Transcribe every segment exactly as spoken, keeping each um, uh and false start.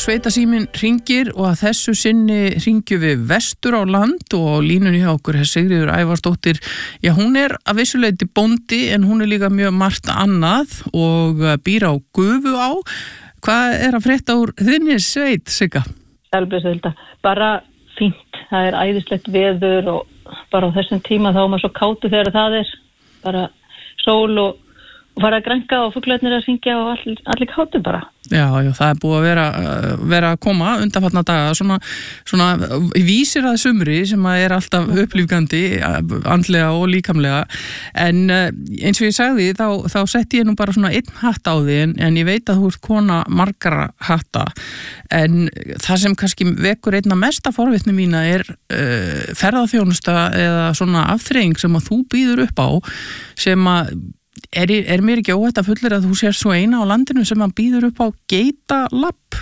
Sveitasíminn hringir og að þessu sinni hringjum við vestur á land og línunni hjá okkur er Sigríður Ævarsdóttir. Já, hún er að vissuleyti bóndi en hún er líka mjög margt annað og býr á Gufuá. Hvað er að frétta úr þinni sveit, Sigga? Elbisölda, bara fínt. Það er æðislegt veður og bara á þessum tíma þá er maður svo kátur þegar það er bara sól og og fara að grænka og fuglarnir að syngja og allir, allir kátum bara. Já, já, það er búið að vera, vera að koma undanfarna daga, svona, svona vísir að sumri sem að er alltaf upplífgandi, andlega og líkamlega, en eins og ég sagði, þá, þá setti ég nú bara svona einn hatt á því, en, en ég veit að þú ert kona margra hatta, en það sem kannski vekur einna mesta forvitni mína er uh, ferðaþjónusta eða svona afþreying sem að þú býður upp á, sem að Er, er mér ekki óhætt að fullir að þú sér svo eina á landinu sem hann býður upp á geitalapp?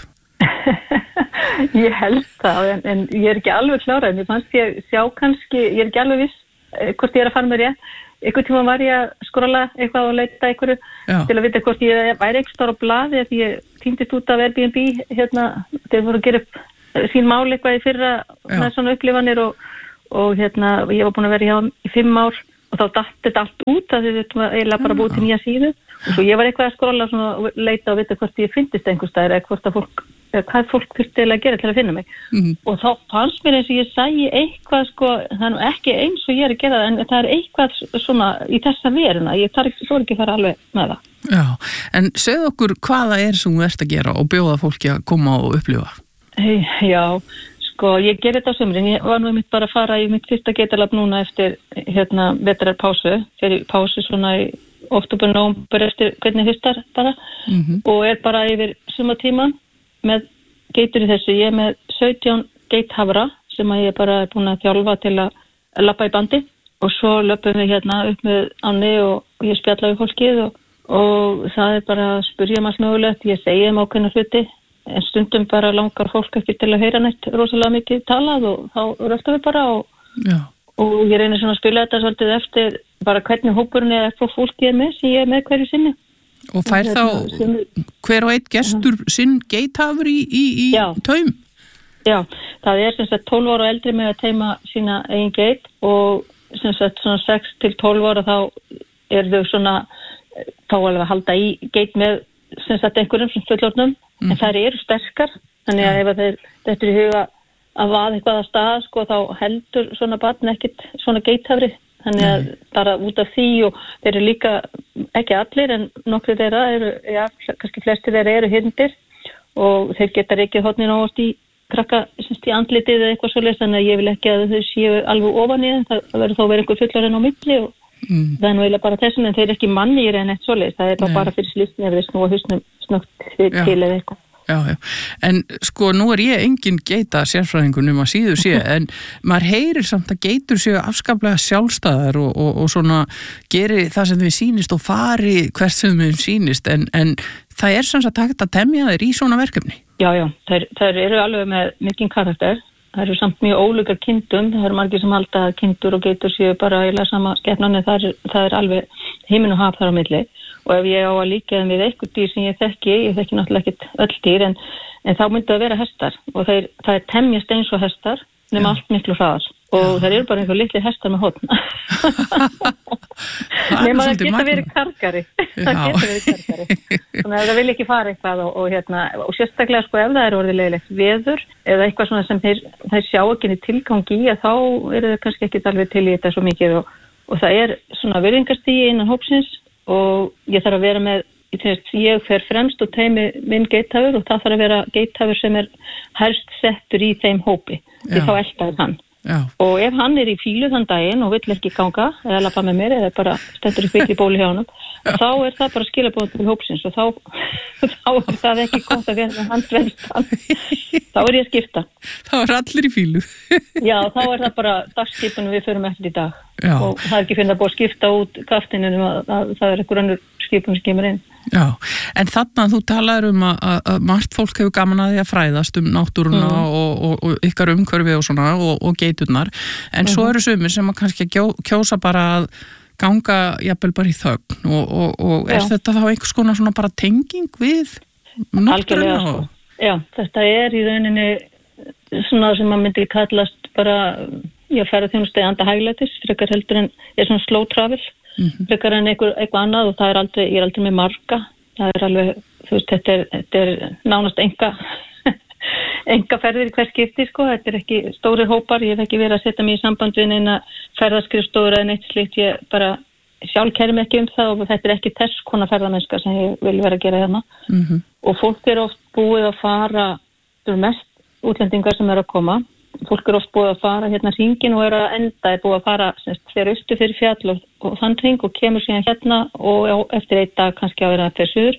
Ég held það, en, en ég er ekki alveg klára, en ég fannst ég sjá kannski, ég er ekki alveg viss hvort ég er að fara með rétt. Einhvern tíma var ég að skrolla eitthvað og leita einhverju Já. Til að vita hvort ég væri ekki stór á blaði, því ég týndist út af Airbnb, hérna, þegar voru að gera upp sín mál eitthvað í fyrra Já. Með svona upplifanir og, og hérna, ég var búin að vera hjá í fimm ár. Og þá datt þetta allt út að þið veitum að eiginlega bara búið til nýja síðu og svo ég var eitthvað að skrolla svona og leita og vita hvort ég fyndist einhvers staðar eða hvort að fólk, eða hvað fólk þurfti eiginlega að gera til að finna mig mm-hmm. og þá fannst mér eins og ég sæi eitthvað sko, það er nú ekki eins og ég er að gera það en það er eitthvað svona í þessa veruna, ég þarf ekki, svo ekki að fara alveg með það. Já, en segð okkur hvaða er sem þú ert að gera og bjóða fólki að koma og upplifa? Hey, já, sko, ég ger þetta á sumrin, ég var nú einmitt bara að fara í mitt fyrsta geitalab núna eftir hérna vetrarpásu, fyrir pásu svona í október, nóvember eftir hvernig hystar bara mm-hmm. og er bara yfir sumartíman með geitur í þessu, ég er með sautján geithafra sem að ég bara er búin að þjálfa til að labba í bandi og svo löpum við hérna upp með ánni og, og ég spjalla við fólkið og, og það er bara að spyrja maður mögulegt, ég segi þeim ákveðna hluti en stundum bara langar fólk ekki til að heyra neitt rosalega mikið talað og þá röltum við bara og, og ég reynir svona að spila þetta svolítið eftir bara hvernig hópurinn er eftir fólki er með sem ég er með hverju sinni. Og fær þá sem, hver og einn gestur uh-huh. sinn geithafur í, í, í taum? Já, það er sem sagt tólf ára eldri með að teima sína eigin geit og sem sagt svona sex til tólf ára þá er þau svona þá alveg að halda í geit með sem sagt einhverjum sem fullorðnum Mm. en þær eru sterkar þannig að ef þeir þetta er í huga að vaða eitthvað að stað sko þá heldur svona barn ekkit svona geithafri þannig að Nei. Bara út af því og þeir eru líka ekki allir en nokkri þeirra eru, já, kannski flestir þeirra eru hindir og þeir geta reykið hotnin ávast í krakka semst í andlitið eða eitthvað svoleiðis þannig að ég vil ekki að þau séu alveg ofan í þeim það verður þá verið einhver fullorðinn á milli og mm. það er nú eiginlega bara þessum en þeir eru ekki mannýri en eitt svoleiðis það er bara, bara fyrir slísni ef þeir snúa hausnum snögt til eða eitthvað. Já, já, en sko nú er ég engin geita sérfræðingur um að síðu sé en maður heyrir samt að geitur séu afskaplega sjálfstæðar og, og, og svona geri það sem þeim sýnist og fari hvert sem þeim sýnist en, en það er sem sagt hægt að temja þeir í svona verkefni. Já, já, þær, þær eru alveg með mikinn karakter, þær eru samt mjög ólíkar kindum, það eru margir sem halda að kindur og geitur séu bara eiginlega sama skepnan en það er, það er alveg himinn og haf þar á milli. Og ef ég á að líka þeim við eitthvað dýr sem ég þekki, ég þekki náttúrulega ekkert öll dýr, en, en þá myndi það vera hestar og þeir, það er temjast eins og hestar nema allt miklu hraðar og það eru bara einhver litli hestar með hotn. Nema það geta verið kargari, það geta verið kargari. Þannig að það vil ekki fara eitthvað og, og, hérna, og sérstaklega sko ef það er orðið leiðilegt veður eða eitthvað svona sem þeir, þeir sjá ekki niður tilgangi í að þá eru það kannski ekki alveg til í þetta svo mikið og, og það er svona virðingarstigi innan hópsins og ég þarf að vera með, ég fer fremst og teimi minn geithafur og það þarf að vera geithafur sem er helst settur í þeim hópi, því þá eldaði hann. Já. Og ef hann er í fílu þann daginn og vill ekki ganga eða lappa með mér eða bara stendur í kvikli bóli hjá honum, þá er það bara skilabóð til hópsins og þá, þá er það ekki gott að vera með hann dvelst hann. Þá er ég að skipta. Þá er allir í fílu. Já, þá er það bara dagskipunum við förum eftir í dag. Já. Og það er ekki fyrir að búið að skipta út kaftinum að, að það er einhver önnur skipun sem kemur inn. Já, en þarna þú talaður um að, að margt fólk hefur gaman að því að fræðast um náttúruna mm. og, og, og ykkar umhverfi og svona og, og geiturnar, en mm. svo eru sumir sem að kannski kjósa bara að ganga jafnvel bara í þögn og, og, og er Já. Þetta þá einhvers konar svona bara tenging við náttúruna? Algjörlega, Já, þetta er í rauninni svona sem maður myndi kallast bara, ég færa þjónustu anda hæglætis, frekar heldur en er svona slow travel, mm-hmm. frekar en eitthvað, eitthvað annað og það er aldrei, ég er aldrei með marga, það er alveg, þú veist, þetta er, þetta er nánast enga, enga ferðir í hver skipti, sko, þetta er ekki stórir hópar, ég hef ekki verið að setja mig í samband við neina ferðaskrifstofur eða neitt slíkt, ég bara sjálf kæri mig ekki um það og þetta er ekki þess konar ferðamennska sem ég vil vera að gera hérna mm-hmm. og fólk er oft búið að fara, það er mest útlendingar sem er að koma. Fólk er oft búið að fara hérna hringin og er að enda, er búið að fara fyrir austur fyrir fjall og, og þann hring og kemur síðan hérna og já, eftir einn dag kannski að vera fyrir suður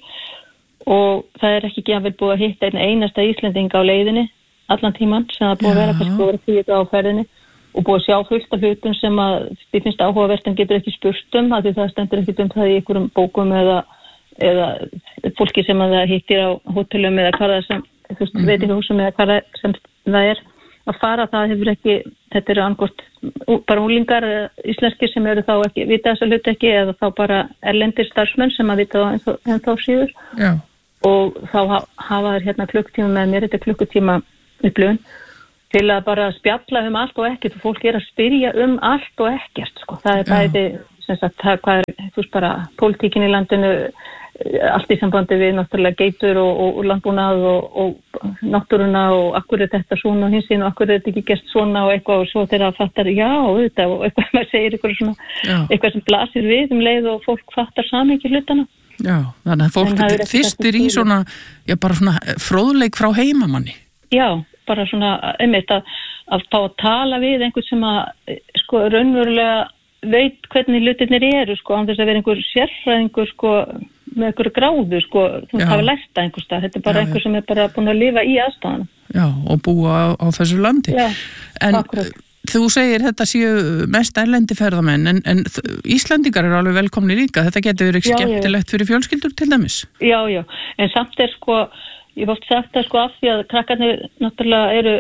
og það er ekki ekki búið að hitta einn einasta Íslendinga á leiðinni allan tíman sem það búið að vera kannski búið að vera tíu á ferðinni og búið að sjá fullt af hlutum sem að því finnst áhugavert en getur ekki spurt um að því það stendur ekki um það í einhverjum bókum eða, eða fólki sem að það hittir á hótelum eða hvað það sem þú veist, mm-hmm. veit ekki húsum eða hvað sem það er að fara, það hefur ekki, þetta eru angort bara úlingar íslenskir sem eru þá ekki, vita þessa hlut ekki eða þá bara erlendir starfsmenn sem að vita það en, en þá síður Já. Og þá hafa þær hérna klukktíma með mér, þetta er klukkutíma upplifun til að bara spjalla um allt og ekkert og fólk er að spyrja um allt og ekkert, sko, það er bæði sem sagt, það hvað er, þú veist bara pólitíkin í landinu allt í sambandi við náttúrulega geitur og, og, og landbúnað og, og náttúruna og akkur er þetta svona og hinsinn og akkur er þetta ekki gert svona og eitthvað og svo þegar það fattar já þetta og eitthvað maður segir eitthvað svona já. Eitthvað sem blasir við um leið og fólk fattar saman ekki hlutana. Já, þannig að fólk fyrstir í svona, já bara svona fróðleik frá heimamanni. Já, bara svona einmitt að, að fá að tala við einhvern sem að sko raunverulega veit hvernig hlutirnir eru sko án þess að vera einhver sérfræðingur sko með einhverju gráðu sko, þú hafa lært að einhver stað, þetta er bara já, einhver sem er bara búin að lifa í aðstæðanum. Já, og búa á, á þessu landi. Já, en akkurat. Þú segir þetta séu mest erlendi ferðamenn, en, en Íslendingar eru alveg velkomni líka, þetta getur verið já, skemmtilegt já. Fyrir fjölskyldur til dæmis. Já, já, en samt er sko, ég hef oft sagt það sko af því að krakkarnir náttúrulega eru,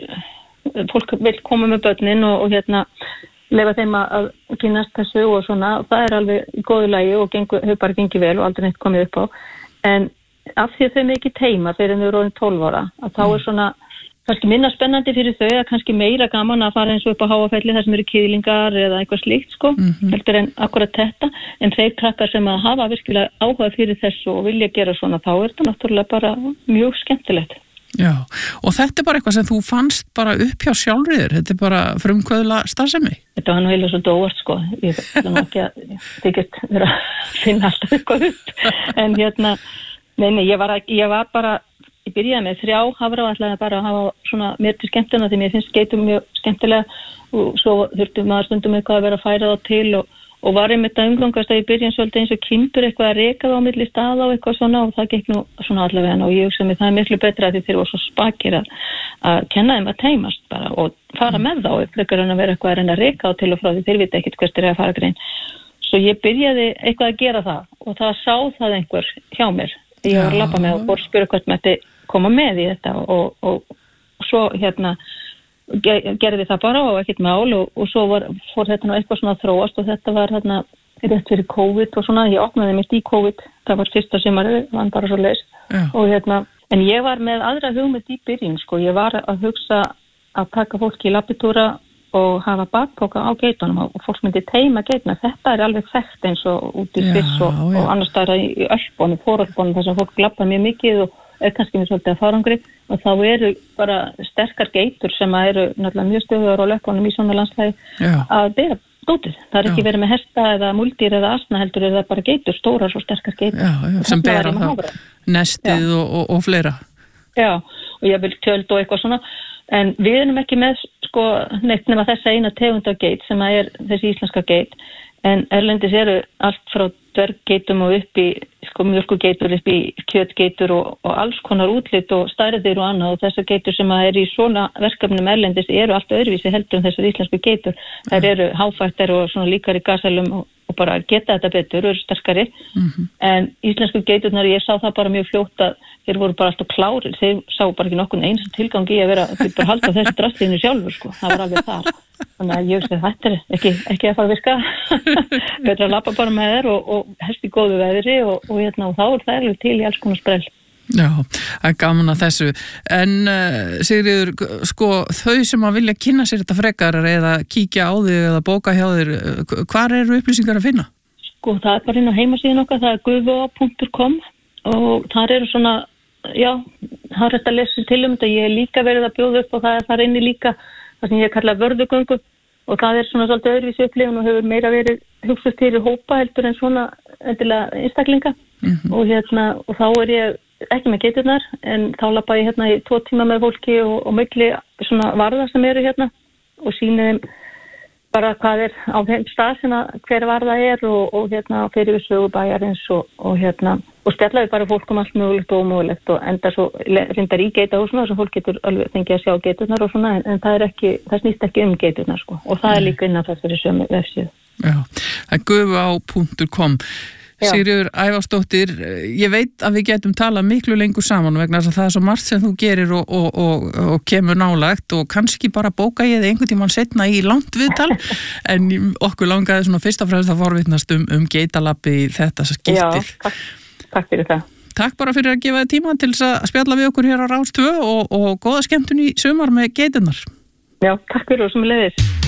fólk vil koma með börnin og, og hérna, leyfa þeim að kynast þessu og svona og það er alveg í góðu lagi og gengur, hefur bara gengið vel og aldrei neitt komið upp á en af því að þau með ekki teima fyrir þau eru orðin tólf ára að þá er svona kannski minna spennandi fyrir þau að kannski meira gaman að fara eins og upp á Háafelli þar sem eru kýðlingar eða eitthvað slíkt sko mm-hmm. heldur en akkurat þetta en þeir krakkar sem að hafa virkilega áhuga fyrir þessu og vilja gera svona þá er þetta náttúrulega bara mjög skemmtilegt. Já, og þetta er bara eitthvað sem þú fannst bara upp hjá sjálfriður, þetta er bara frumkvöðla starfsemi. Þetta var nú heila svolítið óvart sko, ég ætla ekki að þykist vera að finna alltaf eitthvað upp, en hérna, neini, ég var, ég var bara, ég byrjaði með þrjá hafra og ætlaði bara að hafa svona mér til skemmtuna því mér finnst geitum mjög skemmtilega og svo þurftum maður stundum eitthvað að vera að færa þá til og og var einmitt að umgangast að ég byrja svolítið eins og kindur eitthvað að reka það á milli staða og eitthvað svona og það gekk nú svona allavega og ég hugsa mig það er miklu betra því þeir voru svo spakir að, að kenna þeim að teimast bara og fara með þá frekar en að vera eitthvað að reyna að reka þá til og frá því þeir vita ekkert hvert er að fara grein. Svo ég byrjaði eitthvað að gera það og það sá það einhver hjá mér. Ég var að labba með og fór spyrja hvort mætti koma með í þetta og, og, og svo hérna gerði það bara og ekkert mál og, og svo var, fór þetta nú eitthvað svona að þróast og þetta var hérna rétt fyrir COVID og svona, ég opnaði mitt í COVID, það var fyrsta sumari, var bara svo leys Já. Og hérna, en ég var með aðra hugmynd í byrjun sko, ég var að hugsa að taka fólki í labbitúra og hafa bakpoka á geitunum og fólk myndi teima geituna, þetta er alveg þekkt eins og út í Sviss og, og annars staðar í, í Ölpunum, Fórölpunum þar sem fólk labba mjög mikið og er kannski með svolítið að farangri og þá eru bara sterkar geitur sem eru náttúrulega mjög stöðuðar á lökkunum í svona landslægi að bera dótið. Það er ekki já. Verið með hesta eða múldýr eða asna heldur er það bara geitur, stórar svo sterkar geitur. Já, já, sem bera það nestið og, og, og fleira. Já, og ég vil tjöld og eitthvað svona en við erum ekki með sko neitt nema þessa eina tegund af geit sem er þessi íslenska geit en erlendis eru allt frá dverggeitum og upp í sko mjölkugeitur, upp í kjötgeitur og, og alls konar útlit og stærðir og annað og þessar geitur sem er í svona verkefnum erlendis eru allt öðruvísi heldur en þessar íslensku geitur. Þær eru háfættar og svona líkar í gaselum og, og bara geta þetta betur, eru sterkari mm-hmm. en íslensku geiturnar, ég sá það bara mjög fljótt að þeir voru bara alltaf klárir, þeir sá bara ekki nokkurn eins tilgangi í að vera, þeir bara halda þessu drastinu sjálfur sko, það var alveg þar. Þannig að ég veist að þetta er ekki, ekki að fara að virka, betra að labba bara með þér og, og helst í góðu veðri og, og, hérna, og þá er það alveg til í alls konar sprell. Já, það er gaman að þessu. En uh, Sigríður, sko, þau sem að vilja kynna sér þetta frekar eða kíkja á þig eða bóka hjá þér, hvar eru upplýsingar að finna? Sko, það er bara inn á heimasíðan okkar, það er guvoa punktur com og þar eru svona, já, það er þetta að lesa til um þetta. Ég er líka verið að bjóða upp og það er þar inni líka það sem ég kalla vörðugöngu og það er svona svolítið öðruvísi upplifun og hefur meira verið hugsast fyrir hópa heldur en svona endilega einstaklinga mm-hmm. og hérna, og þá er ég ekki með geiturnar en þá lappa ég hérna í tvo tíma með fólki og, og mikli svona varða sem eru hérna og sýni þeim bara hvað er á þeim stað sem að hver varða er og, og hérna fyrir við sögu bæjarins og, og hérna og stella við bara fólk um allt mögulegt og ómögulegt og enda svo reyndar í geitahúsinu sem fólk getur alveg fengið að sjá geiturnar og svona en, en það er ekki, það snýst ekki um geiturnar sko og það er líka inn á þessari sömu vefsíðu. Já, það er guvoa punktur com. Sigríður Ævarsdóttir, ég veit að við getum talað miklu lengur saman vegna þess að það er svo margt sem þú gerir og, og, og, og kemur nálægt og kannski bara bóka ég þig einhvern tímann setna í langt viðtal en okkur langaði svona fyrst og fremst að forvitnast um, um geitalabbi í þetta skiptið. Já, takk, takk fyrir það. Takk bara fyrir að gefa þig tíma til þess að spjalla við okkur hér á Rás tvö og, og góða skemmtun í sumar með geiturnar. Já, takk fyrir og sem leiðis.